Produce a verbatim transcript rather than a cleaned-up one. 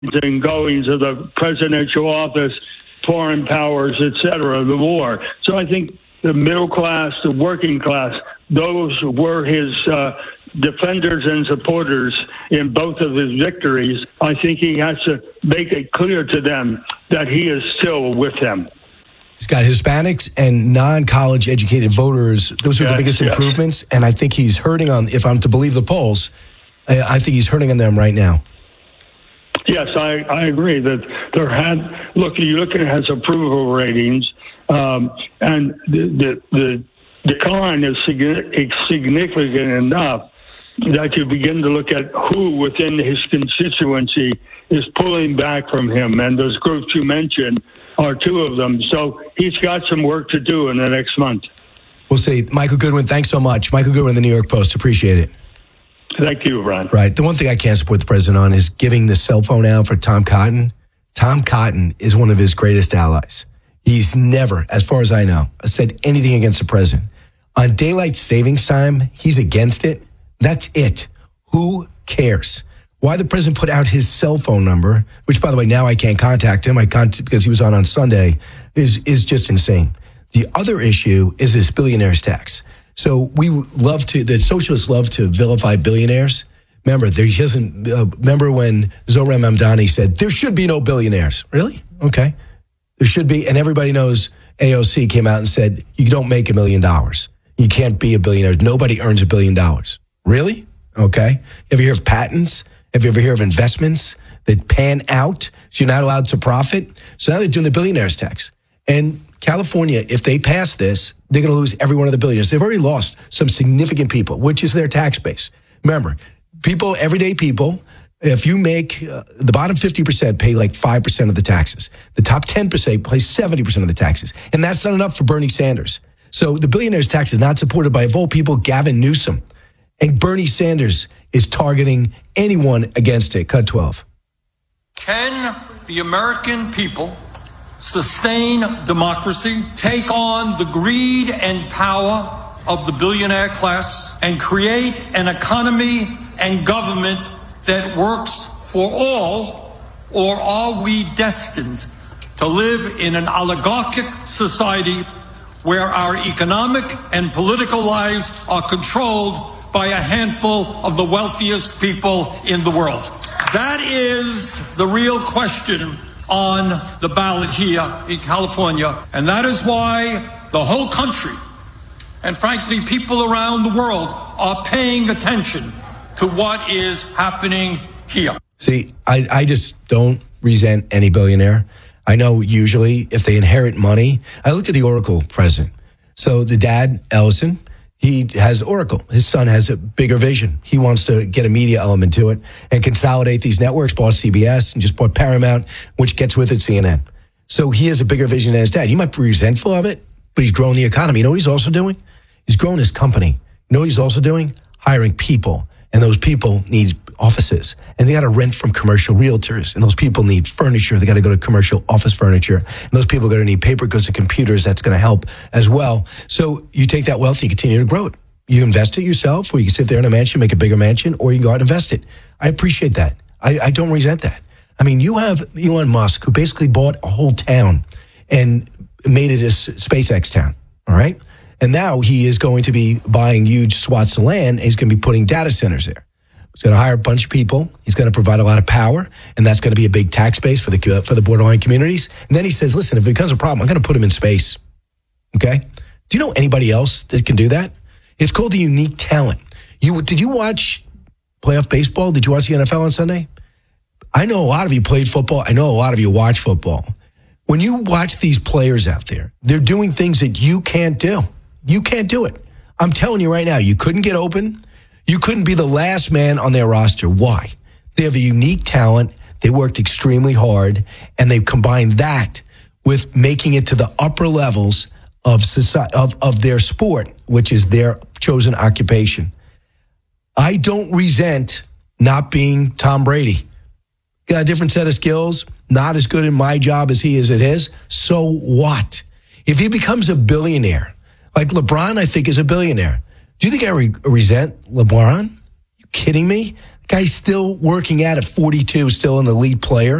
and goings of the presidential office, foreign powers, et cetera, the war. So I think the middle class, the working class, those were his uh, defenders and supporters in both of his victories. I think he has to make it clear to them that he is still with them. He's got Hispanics and non-college educated voters. Those are yes, the biggest yes. improvements. And I think he's hurting on, if I'm to believe the polls, I, I think he's hurting on them right now. Yes, I, I agree that there had, look, you look at his approval ratings, um, and the, the, the decline is significant enough that you begin to look at who within his constituency is pulling back from him. And those groups you mentioned are two of them. So he's got some work to do in the next month. We'll see. Michael Goodwin, thanks so much. Michael Goodwin, the New York Post. Appreciate it. Thank you, Ron. Right. The one thing I can't support the president on is giving the cell phone out for Tom Cotton. Tom Cotton is one of his greatest allies. He's never, as far as I know, said anything against the president. On daylight savings time, he's against it. That's it. Who cares? Why the president put out his cell phone number, which, by the way, now I can't contact him I can't, because he was on on Sunday, is, is just insane. The other issue is this billionaire's tax. So we love to, the socialists love to vilify billionaires. Remember, there hasn't, uh, remember when Zohran Mamdani said, there should be no billionaires. Really? Okay. There should be. And everybody knows A O C came out and said, you don't make a million dollars. You can't be a billionaire. Nobody earns a billion dollars. Really? Okay. Have you heard of patents? Have you ever heard of investments that pan out? So you're not allowed to profit. So now they're doing the billionaires tax. And California, if they pass this, they're going to lose every one of the billionaires. They've already lost some significant people, which is their tax base. Remember, people, everyday people, if you make uh, the bottom fifty percent pay like five percent of the taxes. The top ten percent pay seventy percent of the taxes. And that's not enough for Bernie Sanders. So the billionaires tax is not supported by, of all people, Gavin Newsom. And Bernie Sanders is targeting anyone against it. Cut twelve. Can the American people sustain democracy, take on the greed and power of the billionaire class, and create an economy and government that works for all, or are we destined to live in an oligarchic society where our economic and political lives are controlled by a handful of the wealthiest people in the world? That is the real question on the ballot here in California. And that is why the whole country, and frankly, people around the world, are paying attention to what is happening here. See, I, I just don't resent any billionaire. I know usually if they inherit money, I look at the Oracle president. So the dad, Ellison, he has Oracle. His son has a bigger vision. He wants to get a media element to it and consolidate these networks, bought C B S and just bought Paramount, which gets with it C N N. So he has a bigger vision than his dad. He might be resentful of it, but he's growing the economy. You know what he's also doing? He's growing his company. You know what he's also doing? Hiring people. And those people need offices. And they got to rent from commercial realtors. And those people need furniture. They got to go to commercial office furniture. And those people are going to need paper goods and computers. That's going to help as well. So you take that wealth and you continue to grow it. You invest it yourself, or you can sit there in a mansion, make a bigger mansion, or you can go out and invest it. I appreciate that. I, I don't resent that. I mean, you have Elon Musk, who basically bought a whole town and made it a SpaceX town. All right? And now he is going to be buying huge swaths of land. And he's going to be putting data centers there. He's going to hire a bunch of people. He's going to provide a lot of power, and that's going to be a big tax base for the uh, for the borderline communities. And then he says, listen, if it becomes a problem, I'm going to put him in space. Okay? Do you know anybody else that can do that? It's called a unique talent. You Did you watch playoff baseball? Did you watch the N F L on Sunday? I know a lot of you played football. I know a lot of you watch football. When you watch these players out there, they're doing things that you can't do. You can't do it. I'm telling you right now, you couldn't get open. You couldn't be the last man on their roster. Why? They have a unique talent. They worked extremely hard, and they've combined that with making it to the upper levels of society, of, of their sport, which is their chosen occupation. I don't resent not being Tom Brady. Got a different set of skills, not as good in my job as he is at his. So what? If he becomes a billionaire, like LeBron, I think, is a billionaire. Do you think I re- resent LeBron? Are you kidding me? The Guy's still working out at forty-two, still an elite player.